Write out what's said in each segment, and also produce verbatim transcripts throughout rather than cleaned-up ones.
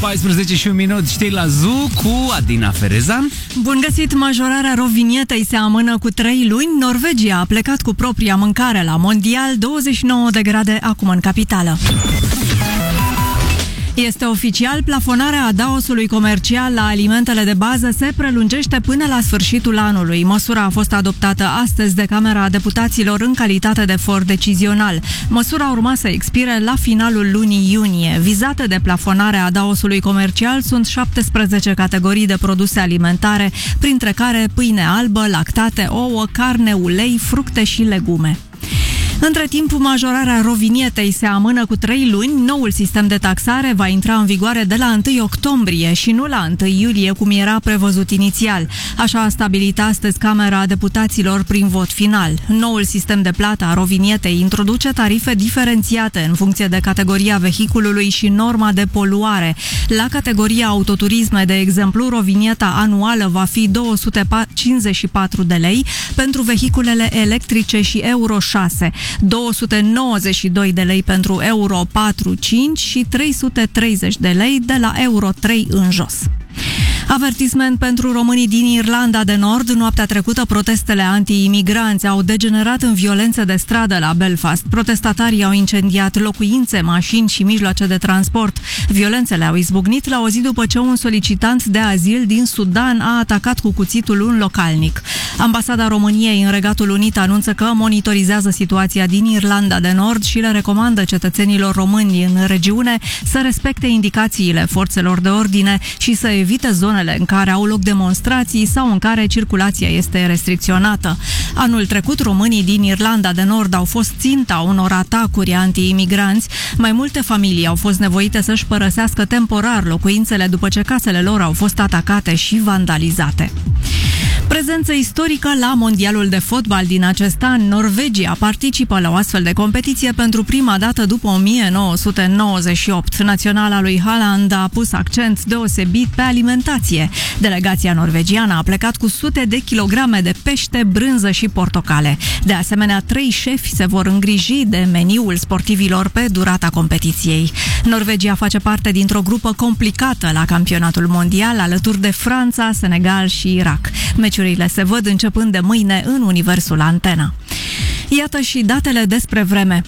paisprezece și un minut, știi, la Zoo cu Adina Ferezan. Bun găsit! Majorarea rovinietei se amână cu trei luni. Norvegia a plecat cu propria mâncare la mondial, douăzeci și nouă de grade acum în capitală. Este oficial, plafonarea adaosului comercial la alimentele de bază se prelungește până la sfârșitul anului. Măsura a fost adoptată astăzi de Camera Deputaților în calitate de for decizional. Măsura urma să expire la finalul lunii iunie. Vizate de plafonarea adaosului comercial sunt șaptesprezece categorii de produse alimentare, printre care pâine albă, lactate, ouă, carne, ulei, fructe și legume. Între timp, majorarea rovinietei se amână cu trei luni. Noul sistem de taxare va intra în vigoare de la întâi octombrie și nu la întâi iulie, cum era prevăzut inițial. Așa a stabilit astăzi Camera Deputaților prin vot final. Noul sistem de plată a rovinietei introduce tarife diferențiate în funcție de categoria vehiculului și norma de poluare. La categoria autoturisme, de exemplu, rovinieta anuală va fi două sute cincizeci și patru de lei pentru vehiculele electrice și Euro șase, două sute nouăzeci și doi de lei pentru Euro patru cinci și trei sute treizeci de lei de la Euro trei în jos. Avertisment pentru românii din Irlanda de Nord. Noaptea trecută, protestele anti-imigranți au degenerat în violențe de stradă la Belfast. Protestatarii au incendiat locuințe, mașini și mijloace de transport. Violențele au izbucnit la o zi după ce un solicitant de azil din Sudan a atacat cu cuțitul un localnic. Ambasada României în Regatul Unit anunță că monitorizează situația din Irlanda de Nord și le recomandă cetățenilor români în regiune să respecte indicațiile forțelor de ordine și să evite zonele în care au loc demonstrații sau în care circulația este restricționată. Anul trecut, românii din Irlanda de Nord au fost ținta unor atacuri anti-imigranți. Mai multe familii au fost nevoite să-și părăsească temporar locuințele după ce casele lor au fost atacate și vandalizate. Prezență istorică la mondialul de fotbal din acest an. Norvegia participă la o astfel de competiție pentru prima dată după o mie nouă sute nouăzeci și opt. Naționala lui Haaland a pus accent deosebit pe alimentație. Delegația norvegiană a plecat cu sute de kilograme de pește, brânză și portocale. De asemenea, trei șefi se vor îngriji de meniul sportivilor pe durata competiției. Norvegia face parte dintr-o grupă complicată la campionatul mondial, alături de Franța, Senegal și Irak. Meciurile se văd începând de mâine în Universul Antena. Iată și datele despre vreme.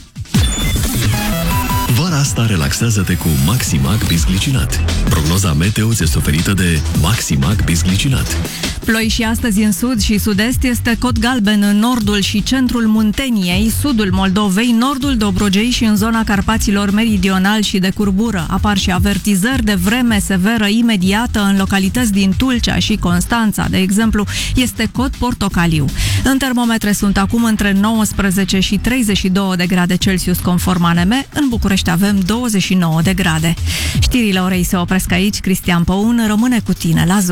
Vara asta relaxează-te cu Maximac Bisglicinat. Prognoza meteo este oferită de Maximac Bisglicinat. Ploi și astăzi în sud și sud-est, este cod galben în nordul și centrul Munteniei, sudul Moldovei, nordul Dobrogei și în zona Carpaților meridional și de curbură. Apar și avertizări de vreme severă imediată în localități din Tulcea și Constanța, de exemplu, este cod portocaliu. În termometre sunt acum între nouăsprezece și treizeci și doi de grade Celsius conform A N M. În București avem douăzeci și nouă de grade. Știrile orei se opresc aici. Cristian Păun rămâne cu tine la Zoo.